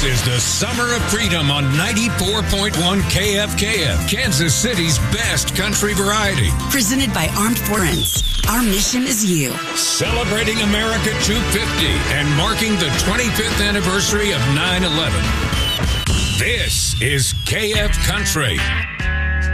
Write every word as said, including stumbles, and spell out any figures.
is the Summer of Freedom on ninety-four point one K F K F, Kansas City's best country variety. Presented by Armed Forces. Our mission is you. Celebrating America two fifty and marking the twenty-fifth anniversary of nine eleven. This is K F Country.